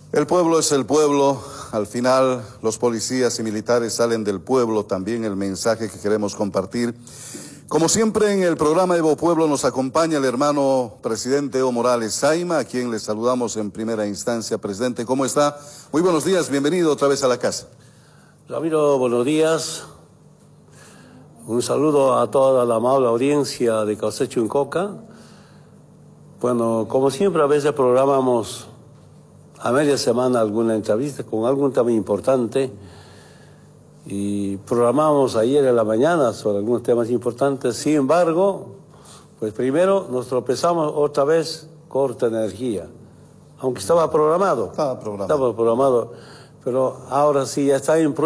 El pueblo es el pueblo, al final los policías y militares salen del pueblo, también el mensaje que queremos compartir. Como siempre en el programa Evo Pueblo nos acompaña el hermano presidente Evo Morales Saima, a quien le saludamos en primera instancia. Presidente, ¿cómo está? Muy buenos días, bienvenido otra vez a la casa. Ramiro, buenos días. Un saludo a toda la amable audiencia de Caucecho en Coca. Bueno, como siempre a veces programamos a media semana alguna entrevista con algún tema importante y programamos ayer en la mañana sobre algunos temas importantes. Sin embargo, pues primero nos tropezamos otra vez corte de energía, aunque estaba programado. Estaba programado, pero ahora sí ya está en